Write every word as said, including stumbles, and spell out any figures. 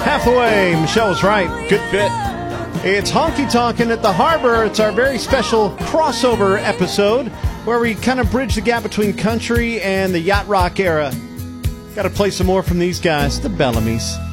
Hathaway. Michelle was right. Good fit. It's Honky Tonkin' at the Harbor. It's our very special crossover episode where we kind of bridge the gap between country and the yacht rock era. Got to play some more from these guys, the Bellamy's.